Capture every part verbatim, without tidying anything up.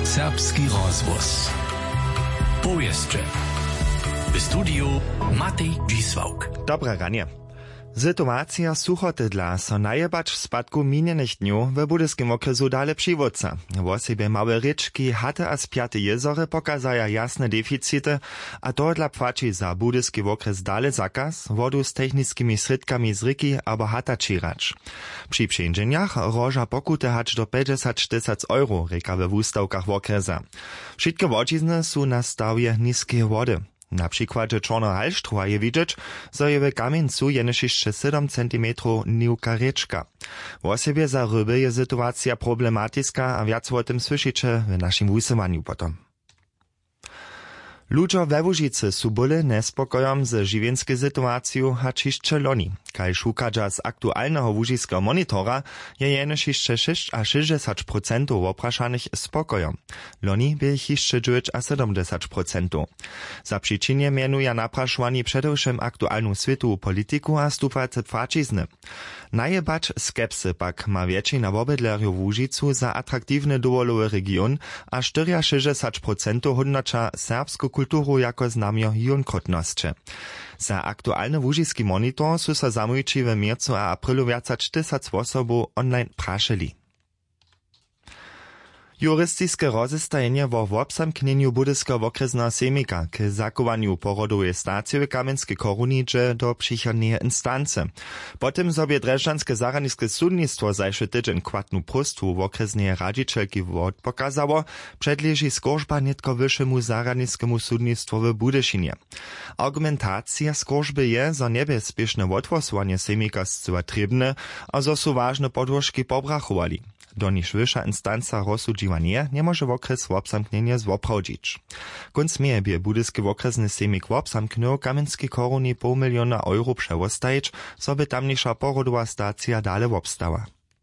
Serbski rozvoz. Powieszcze. W studiu Matej Dzisłauk. Dobre ranie. Sytuacja suchotydla so najebacz w spadku minionych dniów w budyskim okresu dale przywódca. W sobie małe ryczki, haty a spiate jezory pokazaja jasne deficity, a to dla płaci za budyski okres dale zakaz, wodu z technickimi sredkami z ryki albo hata čirać. Przy przyjęciach roża pokute hacz do pięćdziesiąt tysięcy euro, reka we wustawkach w okresa. Wszystkie wodzizny są na stawie niskie wody. Na przykładzie Czorna Halštruha je widzieć, że je w kamieńcu jenoż jeszcze siedem centimetrów niuka ryczka. W osobie za ryby je sytuacja problematyczna, a więcej o tym słyszycie w naszym wysłaniu potom. Ludzie we Łužicy su byli nespokojom z žiwienską sytuacją, hacz jeszcze loni. Kaj szukadża z aktualnego łužiskiego monitora je jenoż jeszcze sześć a sześćdziesiąt procent opraszanych spokojom. Loni by ich jeszcze dziewięć a siedemdziesiąt procent. Za przyczynie mianuje napraszowani przedewszym aktualną światową polityku a stupace płacizny. Najebacz skepsy pak ma większość obydlerju w Łužicu za atraktivny dowolowy region, a sześćdziesiąt procent hodnocza serbską kulturu jako znamio junkrotnosće. Za aktualny łužiski monitor su sa zamujči w miercu a aprilu viacač tysac osobów online prašili. Juristiske rozestajenie vo wobsamknjenju budyskiego okresného semika k zakowaniu porodowej stacji w Kamenskiej Korunidže do przychodnej instance. Potem sobie Drežďanske zahranične sudnictwo zajszy tydzień kwadnu prostwu w okresnej radzicielki wod pokazało, przedleży skorżba netko wyższemu zahraničnemu sudnictwu w Budyšinie. Argumentacja skorżby je, że niebezpieczne odwosowanie semika zcela trebne, a że su ważne podłożki pobrachowali. Do niż wyższa instanca rozsudziła nie, nie może w okres wobsamknienia zwoprawdzić. Konc mieje bie budyski okresny semik wobsamknął Kamenskiej Korunie pół miliona euro przewostajić, so by tamniejsza porodowa stacja dale wobstała.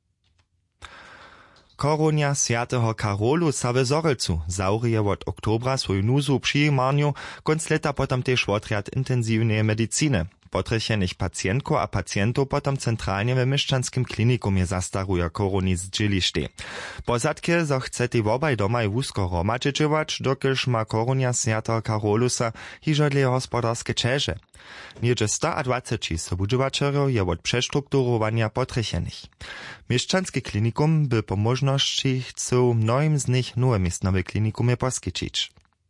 Korunia Świętego Karolusa w Zorelcu zaurije od oktobra swoju nuzu przyjmarniu, konc leta potem też odriad intensywnej medycyny. Potrechenych pacjentko a pacjentów potem centralnie w mieszczanskim klinikumie zastaruje koroni z dźilište. Pozadkie, zo chcete wobaj domaj wúzko romadžičować, dokelž ma Korunia Świętego Karolusa hižodlie hospodarske čeže. Niedzie sto dwadzieścia sobudžovačerjo je od przestrukturowania potrechenych. Mieszczanski klinikum by po możności chcą mnohim z nich nowe miestnowe klinikumie poskyčić.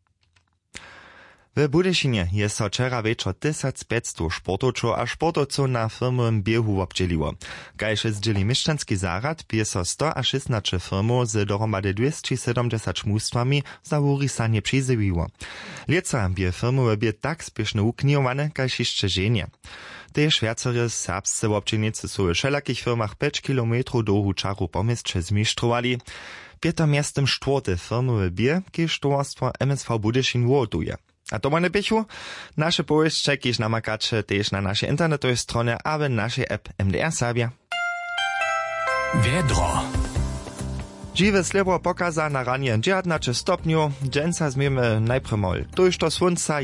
W Budyšinie je so wczera wieczor tysiąc pięćset sportowców a sportowców na firmowym biehu obdzieliło. Kajże zdzieli mieszczanski zarad, bie so sto a szesnaście firmów z dohromady dwieście siedemdziesiąt mustwami za urisanie przyzywiło. Lieca bie firmowe bie tak spieszne uknijowane, kajż jeszcze żenie. Tež viacerí serbscy občinníci sú v všelakých firmách pięć kilometrów dłuhu czaru pomieście zmistrowali. Pięto miestem czwarte firmowe bie, kiež towarstwo M S V Budyšin wotuje. A to ma bychu? Nasze powieści kiż namakacze też na naszej internetowej stronie, a w naszej app M D R Serbia. Wiedro. Žiwe slebo pokaza na ranie dziewiętnaście stopniu, dżęca zmiemy najprymol. Tuż to słońca